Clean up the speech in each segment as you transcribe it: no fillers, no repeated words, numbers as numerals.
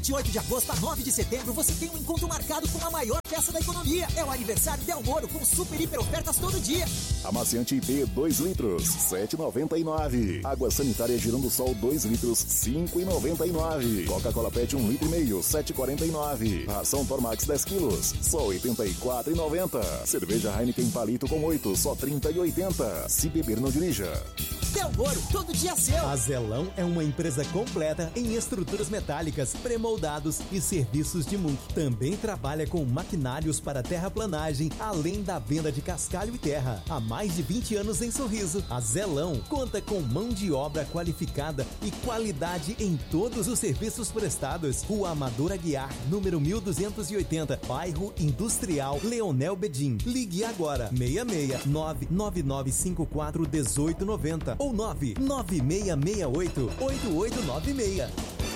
28 de agosto a 9 de setembro, você tem um encontro marcado com a maior festa da economia. É o aniversário Del Moro, com super hiper ofertas todo dia. Amaciante IP 2 litros, 7,99. Água sanitária Girando Sol 2 litros, 5,99. Coca-Cola Pet 1,5 litro, 7,49. Ração Tormax 10 quilos, só 84,90. Cerveja Heineken Palito com 8, só 30,80. Se beber, não dirija. Del Moro, todo dia seu. A Zelão é uma empresa completa em estruturas metálicas, pré-moldados e serviços de MUNC. Também trabalha com maquinários para terraplanagem, além da venda de cascalho e terra. Há mais de 20 anos em Sorriso, a Zelão conta com mão de obra qualificada e qualidade em todos os serviços prestados. Rua Amador Aguiar, número 1280, bairro Industrial, Leonel Bedim. Ligue agora, 66 99954 1890 ou 99668 8896.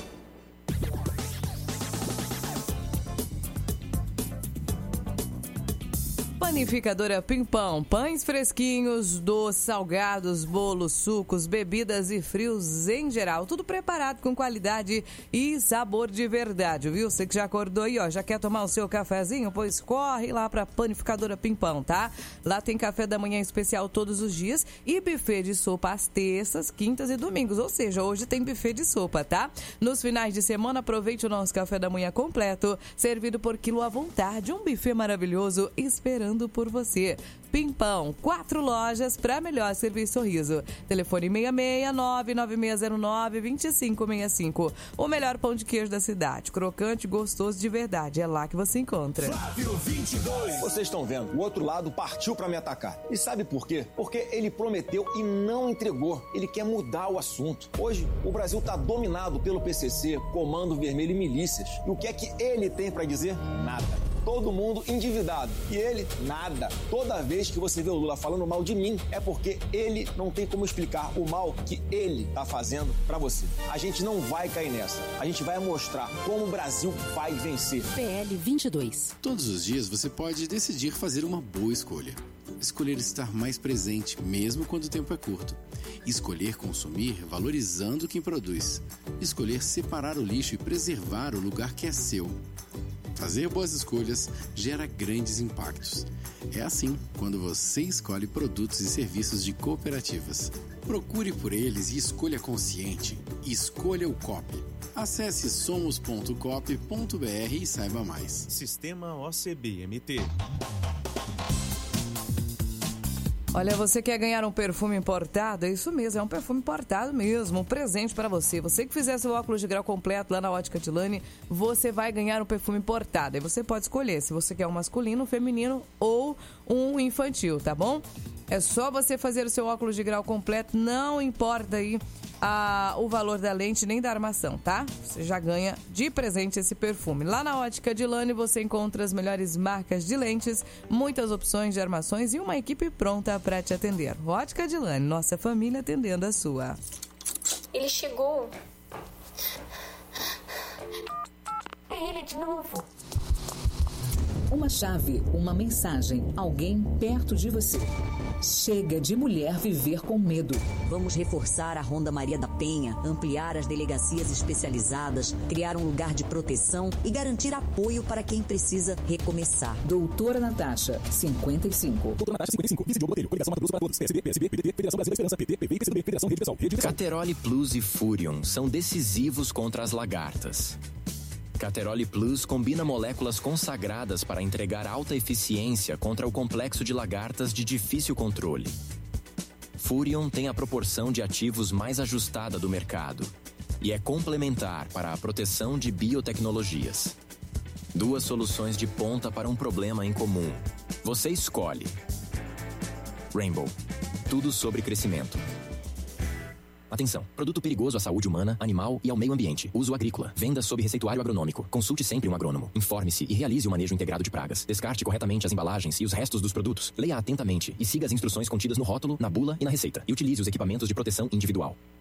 Panificadora Pimpão, pães fresquinhos, doces, salgados, bolos, sucos, bebidas e frios em geral. Tudo preparado com qualidade e sabor de verdade, viu? Você que já acordou aí, ó, já quer tomar o seu cafezinho? Pois corre lá pra Panificadora Pimpão, tá? Lá tem café da manhã especial todos os dias e buffet de sopa às terças, quintas e domingos. Ou seja, hoje tem buffet de sopa, tá? Nos finais de semana, aproveite o nosso café da manhã completo, servido por quilo à vontade. Um buffet maravilhoso esperando por você. Pimpão, 4 lojas para melhor servir sorriso. Telefone 669-9609-2565. O melhor pão de queijo da cidade. Crocante, gostoso de verdade. É lá que você encontra. Flávio 22. Vocês estão vendo, o outro lado partiu para me atacar. E sabe por quê? Porque ele prometeu e não entregou. Ele quer mudar o assunto. Hoje, o Brasil está dominado pelo PCC, Comando Vermelho e milícias. E o que é que ele tem para dizer? Nada. Todo mundo endividado. E ele, nada. Toda vez que você vê o Lula falando mal de mim, é porque ele não tem como explicar o mal que ele tá fazendo pra você. A gente não vai cair nessa. A gente vai mostrar como o Brasil vai vencer. PL 22. Todos os dias você pode decidir fazer uma boa escolha. Escolher estar mais presente, mesmo quando o tempo é curto. Escolher consumir valorizando quem produz. Escolher separar o lixo e preservar o lugar que é seu. Fazer boas escolhas gera grandes impactos. É assim quando você escolhe produtos e serviços de cooperativas. Procure por eles e escolha consciente. Escolha o COP. Acesse somos.cop.br e saiba mais. Sistema OCB-MT. Olha, você quer ganhar um perfume importado? É isso mesmo, é um perfume importado mesmo, um presente para você. Você que fizer seu óculos de grau completo lá na Ótica Tilane, você vai ganhar um perfume importado. Aí você pode escolher se você quer um masculino, um feminino ou um infantil, tá bom? É só você fazer o seu óculos de grau completo, não importa aí o valor da lente nem da armação, tá? Você já ganha de presente esse perfume. Lá na Ótica Tilane você encontra as melhores marcas de lentes, muitas opções de armações e uma equipe pronta para te atender. Ótica Tilane, nossa família atendendo a sua. Ele chegou. É ele de novo. Uma chave, uma mensagem, alguém perto de você. Chega de mulher viver com medo. Vamos reforçar a Ronda Maria da Penha, ampliar as delegacias especializadas, criar um lugar de proteção e garantir apoio para quem precisa recomeçar. Doutora Natasha, 55. Doutora Natasha, 55. Vice Diogo Monteiro, Coligação Mato Grosso para Todos. PSB, PSB, PDT, Federação Brasileira Esperança, PT, PV, PCdoB, Federação Rede Pessoal. Cateroli Plus e Furion são decisivos contra as lagartas. Cateroli Plus combina moléculas consagradas para entregar alta eficiência contra o complexo de lagartas de difícil controle. Furion tem a proporção de ativos mais ajustada do mercado e é complementar para a proteção de biotecnologias. 2 soluções de ponta para um problema em comum. Você escolhe. Rainbow. Tudo sobre crescimento. Atenção, produto perigoso à saúde humana, animal e ao meio ambiente. Uso agrícola. Venda sob receituário agronômico. Consulte sempre um agrônomo. Informe-se e realize o manejo integrado de pragas. Descarte corretamente as embalagens e os restos dos produtos. Leia atentamente e siga as instruções contidas no rótulo, na bula e na receita. E utilize os equipamentos de proteção individual.